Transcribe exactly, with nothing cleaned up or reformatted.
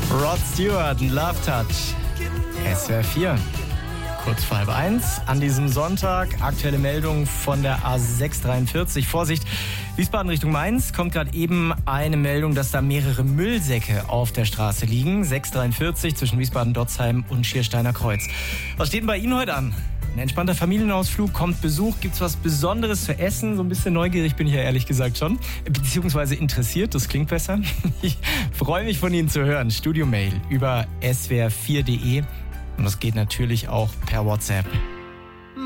Rod Stewart, Love Touch. S W R vier. Kurz vor halb eins an diesem Sonntag. Aktuelle Meldung von der A sechs dreiundvierzig. Vorsicht, Wiesbaden Richtung Mainz. Kommt gerade eben eine Meldung, dass da mehrere Müllsäcke auf der Straße liegen. sechs dreiundvierzig zwischen Wiesbaden-Dotzheim und Schiersteiner Kreuz. Was steht denn bei Ihnen heute an? Ein entspannter Familienausflug, kommt Besuch, gibt's was Besonderes zu essen? So ein bisschen neugierig bin ich ja ehrlich gesagt schon. Beziehungsweise interessiert, das klingt besser. Ich freue mich von Ihnen zu hören. Studio-Mail über s w r vier punkt d e und das geht natürlich auch per WhatsApp.